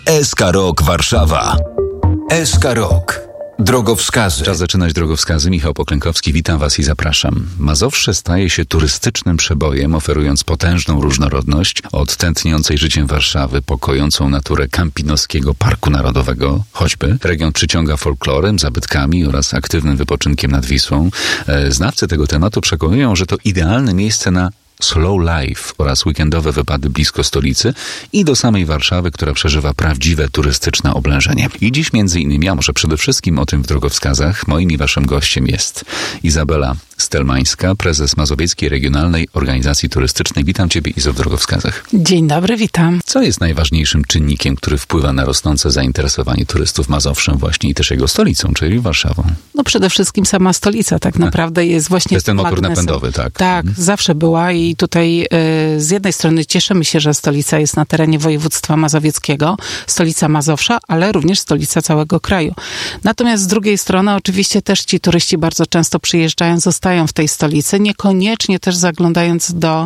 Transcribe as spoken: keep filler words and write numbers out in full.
S K Rok Warszawa. S K Rok. Drogowskazy. Czas zaczynać drogowskazy. Michał Poklękowski, witam Was i zapraszam. Mazowsze staje się turystycznym przebojem, oferując potężną różnorodność, od tętniącej życiem Warszawy, pokojącą naturę Kampinoskiego Parku Narodowego, choćby. Region przyciąga folklorem, zabytkami oraz aktywnym wypoczynkiem nad Wisłą. Znawcy tego tematu przekonują, że to idealne miejsce na slow life oraz weekendowe wypady blisko stolicy i do samej Warszawy, która przeżywa prawdziwe turystyczne oblężenie. I dziś między innymi, a może przede wszystkim o tym w drogowskazach, moim i waszym gościem jest Izabela Stelmańska, prezes Mazowieckiej Regionalnej Organizacji Turystycznej. Witam Ciebie, Izo, w drogowskazach. Dzień dobry, witam. Co jest najważniejszym czynnikiem, który wpływa na rosnące zainteresowanie turystów Mazowszem właśnie i też jego stolicą, czyli Warszawą? No przede wszystkim sama stolica tak naprawdę jest właśnie... To jest ten motor magnesem. napędowy, tak? Tak, mhm. zawsze była i tutaj y, z jednej strony cieszymy się, że stolica jest na terenie województwa mazowieckiego, stolica Mazowsza, ale również stolica całego kraju. Natomiast z drugiej strony oczywiście też ci turyści bardzo często przyjeżdżają, zostają w tej stolicy, niekoniecznie też zaglądając do